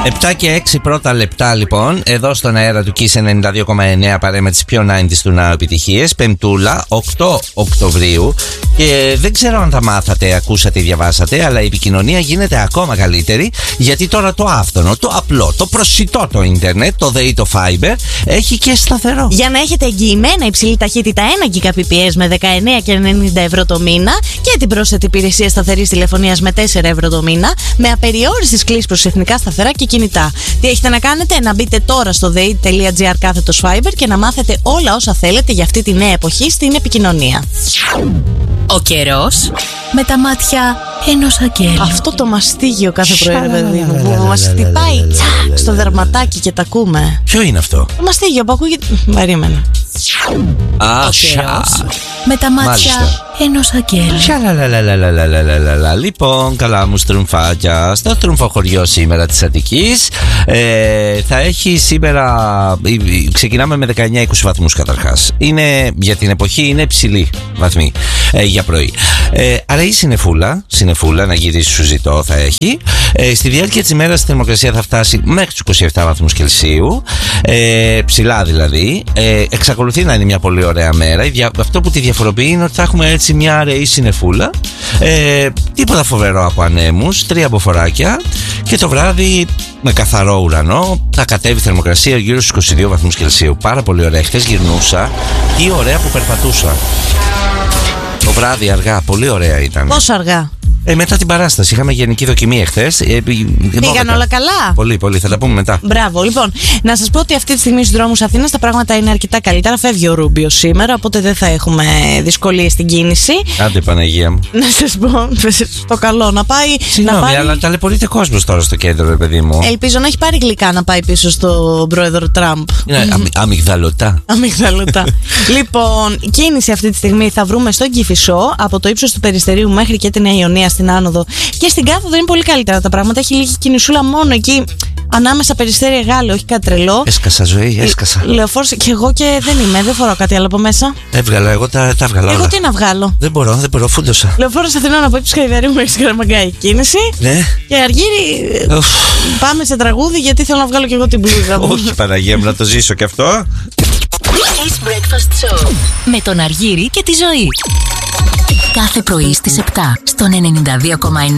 7 και 6 πρώτα λεπτά λοιπόν, εδώ στον αέρα του Kiss 92,9 παρέα με τις πιο 90's του Now επιτυχίες. Πεμπτούλα, 8 Οκτωβρίου. Και δεν ξέρω αν τα μάθατε, ακούσατε ή διαβάσατε, αλλά η επικοινωνία γίνεται ακόμα καλύτερη, γιατί τώρα το άφθονο, το απλό, το προσιτό το ίντερνετ, το ΔΕΗ, το Fiber, έχει και σταθερό. Για να έχετε εγγυημένα υψηλή ταχύτητα 1 Gbps με 19 και 90 ευρώ το μήνα και την πρόσθετη υπηρεσία σταθερής τηλεφωνίας με 4 ευρώ το μήνα, με απεριόριστες κλήσεις προς εθνικά σταθερά και κινητά. Τι έχετε να κάνετε? Να μπείτε τώρα στο dei.gr/Fiber και να μάθετε όλα όσα θέλετε για αυτή τη νέα εποχή στην επικοινωνία. Ο καιρός με τα μάτια ενός αγγέλου. Αυτό το μαστίγιο κάθε πρωί, παιδί μου, που μας χτυπάει τσακ στο δερματάκι και τα ακούμε. Ποιο είναι αυτό? Το μαστίγιο που ακούγεται. Περίμενε. Ο καιρός με τα μάτια ενός αγγέλου. Λοιπόν, καλά μου στρουμφάκια, στο στρουμφοχωριό σήμερα της Αττικής. Θα έχει σήμερα, ξεκινάμε με 19-20 βαθμούς καταρχάς. Είναι, για την εποχή είναι υψηλή βαθμή για πρωί. Άρα η συννεφούλα, να γυρίσει σου ζητώ, θα έχει. Στη διάρκεια της ημέρας η θερμοκρασία θα φτάσει μέχρι τους 27 βαθμούς Κελσίου. Ψηλά δηλαδή. Εξακολουθεί να είναι μια πολύ ωραία μέρα. Αυτό που τη διαφοροποιεί είναι ότι θα έχουμε έτσι μια αραιή συννεφούλα. Τίποτα φοβερό από ανέμους, 3 αποφοράκια. Και το βράδυ με καθαρό ουρανό θα κατέβει η θερμοκρασία γύρω στους 22 βαθμούς Κελσίου. Πάρα πολύ ωραία. Χθες γυρνούσα. Τι ωραία που περπατούσα. Το βράδυ αργά, πολύ ωραία ήταν. Πόσο αργά? Μετά την παράσταση. Είχαμε γενική δοκιμή εχθές. Πήγαν όλα καλά? Πολύ, πολύ. Θα τα πούμε μετά. Μπράβο. Λοιπόν, να σας πω ότι αυτή τη στιγμή στους δρόμους Αθήνας τα πράγματα είναι αρκετά καλύτερα. Φεύγει ο Ρούμπιο σήμερα, οπότε δεν θα έχουμε δυσκολίες στην κίνηση. Άντε, Παναγία μου. Να σας πω, στο καλό να πάει. Συγγνώμη, να πάρει... αλλά ταλαιπωρείται κόσμος τώρα στο κέντρο, ρε παιδί μου. Ελπίζω να έχει πάρει γλυκά να πάει πίσω στον πρόεδρο Τραμπ. Είναι αμυγδαλωτά. Λοιπόν, κίνηση αυτή τη στιγμή θα βρούμε στον Κηφισό, από το ύψος του Περιστερίου μέχρι και τη Νέα Ιωνία στην άνοδο. Και στην κάθοδο είναι πολύ καλύτερα τα πράγματα. Έχει λίγη κινησούλα μόνο εκεί ανάμεσα Περιστέρια Γάλλο, όχι κάτι τρελό. Έσκασα, ζωή, έσκασα. Λεωφόρος και εγώ και δεν φοράω κάτι άλλο από μέσα. Έβγαλα, εγώ τα έβγαλα. Εγώ τι να βγάλω? Δεν μπορώ, φούντωσα. Λεωφόρος Αθηνών από ύψος Χαϊδαρίου μέχρι Σκαραμαγκά κίνηση. Ναι. Και Αργύρι, πάμε σε τραγούδι γιατί θέλω να βγάλω και εγώ την μπλούζα μου. Όχι, Παναγία μου, να το ζήσω κι αυτό. Kiss Breakfast Show με τον Αργύρι και τη Ζωή. Κάθε πρωί στις 7 στον 92,9.